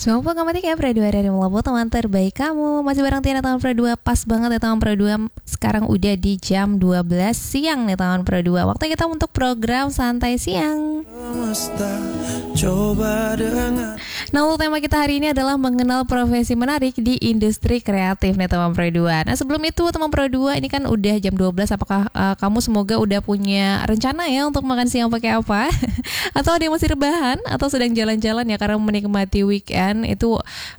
90,3 Pro 2 dari Melabu, teman terbaik kamu. Masih bareng Tina tahun Pro 2. Pas banget ya tahun Pro 2. Sekarang udah di jam 12 siang nih tahun Pro 2. Waktu kita untuk program Santai Siang. Nah, untuk tema kita hari ini adalah mengenal profesi menarik di industri kreatif nih teman Pro 2. Nah, sebelum itu teman Pro 2, ini kan udah jam 12. Apakah kamu semoga udah punya rencana ya untuk makan siang pakai apa? Atau ada yang masih rebahan atau sedang jalan-jalan ya karena menikmati weekend itu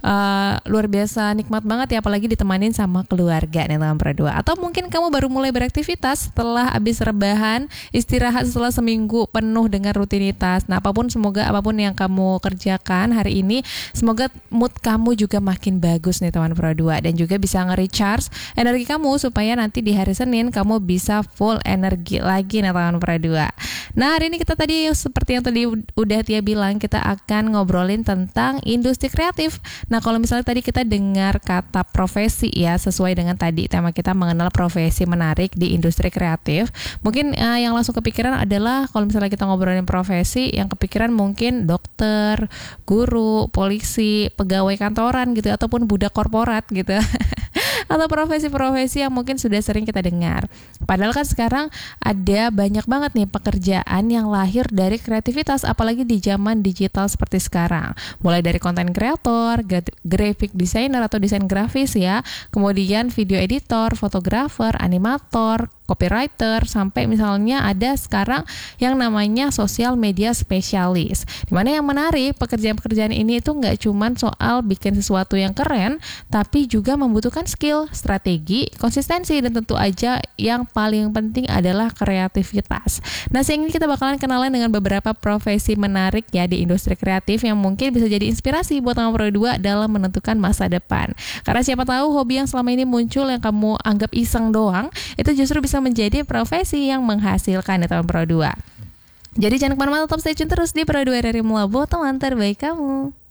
luar biasa nikmat banget ya, apalagi ditemanin sama keluarga nih teman Pro 2. Atau mungkin kamu baru mulai beraktivitas setelah habis rebahan, istirahat setelah seminggu penuh dengan rutinitas. Nah, apapun yang kamu kerjakan hari ini, semoga mood kamu juga makin bagus nih teman Pro 2 dan juga bisa nge-recharge energi kamu supaya nanti di hari Senin kamu bisa full energi lagi nih teman Pro 2. Nah, hari ini kita tadi seperti yang tadi udah Tia bilang, kita akan ngobrolin tentang industri kreatif. Nah, kalau misalnya tadi kita dengar kata profesi ya, sesuai dengan tadi tema kita mengenal profesi menarik di industri kreatif. Mungkin yang langsung kepikiran adalah kalau misalnya kita ngobrolin profesi, yang kepikiran mungkin dokter, guru, polisi, pegawai kantoran gitu, ataupun budak korporat gitu. Atau profesi-profesi yang mungkin sudah sering kita dengar. Padahal kan sekarang ada banyak banget nih pekerjaan yang lahir dari kreativitas, apalagi di zaman digital seperti sekarang. Mulai dari konten kreator, graphic designer atau desain grafis ya, kemudian video editor, fotografer, animator, copywriter, sampai misalnya ada sekarang yang namanya social media spesialis. Dimana yang menarik, pekerjaan-pekerjaan ini itu nggak cuman soal bikin sesuatu yang keren, tapi juga membutuhkan skill, strategi, konsistensi, dan tentu aja yang paling penting adalah kreativitas. Nah, siang ini kita bakalan kenalan dengan beberapa profesi menarik ya di industri kreatif yang mungkin bisa jadi inspirasi buat teman Pro 2 dalam menentukan masa depan. Karena siapa tahu hobi yang selama ini muncul yang kamu anggap iseng doang, itu justru bisa menjadi profesi yang menghasilkan ya teman Pro 2. Jadi jangan kemana-mana, tetap stay tune terus di Pro 2 dari Melabu, teman terbaik kamu.